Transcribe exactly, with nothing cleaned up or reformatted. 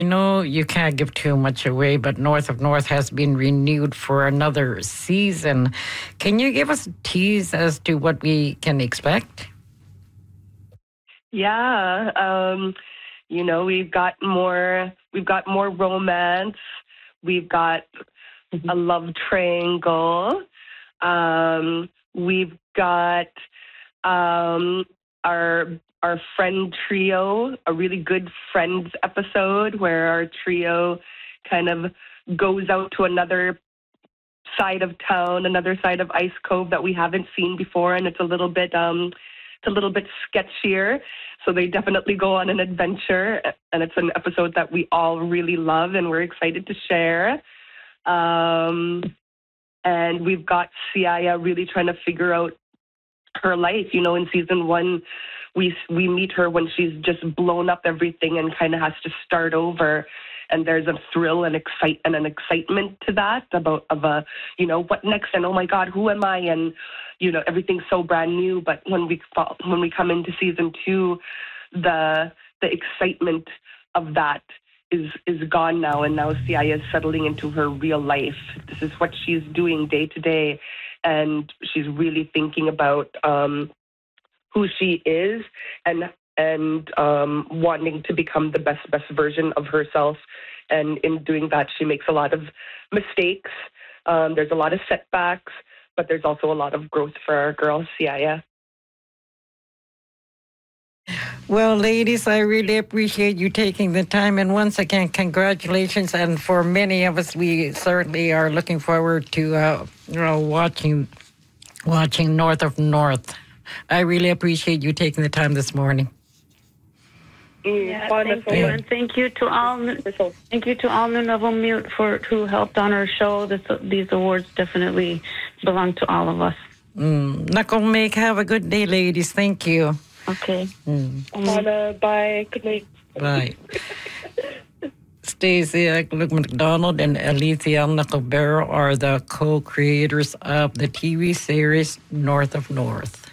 You know, you can't give too much away, but North of North has been renewed for another season. Can you give us a tease as to what we can expect? Yeah, um, you know, we've got more. We've got more romance. We've got a love triangle. Um, we've got um, our our friend trio, a really good friends episode where our trio kind of goes out to another side of town, another side of Ice Cove that we haven't seen before, and it's a little bit um, it's a little bit sketchier. So they definitely go on an adventure, and it's an episode that we all really love and we're excited to share. Um, and we've got Siaya really trying to figure out her life. You know, in season one, we we meet her when she's just blown up everything and kind of has to start over. And there's a thrill and excite and an excitement to that about of a, you know, what next? And oh my God, who am I? And you know, everything's so brand new. But when we when we come into season two, the the excitement of that is is gone now, and now Siaya is settling into her real life. This is what she's doing day to day, and she's really thinking about um, who she is and and um, wanting to become the best best version of herself. And in doing that, she makes a lot of mistakes. Um, there's a lot of setbacks, but there's also a lot of growth for our girl Siaya. Well, ladies, I really appreciate you taking the time. And once again, congratulations. And for many of us, we certainly are looking forward to uh, you know, watching watching North of North. I really appreciate you taking the time this morning. Yeah, thank you, and thank you to all. Thank you to all Nunavut Mute for who helped on our show. This, these awards definitely belong to all of us. Mm. Nakong make have a good day, ladies. Thank you. Okay. Mm. Bye. Bye. Good night. Bye. Stacey McDonald and Alicia Nacobero are the co-creators of the T V series North of North.